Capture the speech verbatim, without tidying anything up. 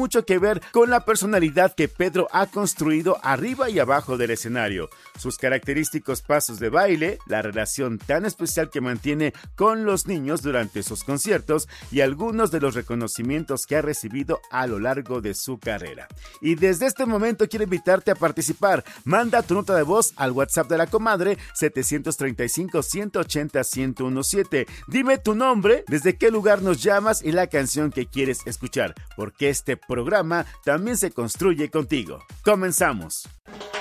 mucho que ver con la personalidad que Pedro ha construido arriba y abajo del escenario, sus característicos pasos de baile, la relación tan especial que mantiene con los niños durante sus conciertos y algunos de los reconocimientos que ha recibido a lo largo de su carrera. Y desde este momento quiero invitarte a participar. Manda tu nota de voz al WhatsApp de la comadre setecientos treinta y cinco, ciento ochenta, ciento diecisiete. Dime tu nombre, desde qué lugar nos llamas y la canción que quieres escuchar, porque este programa también se construye contigo. ¡Comenzamos!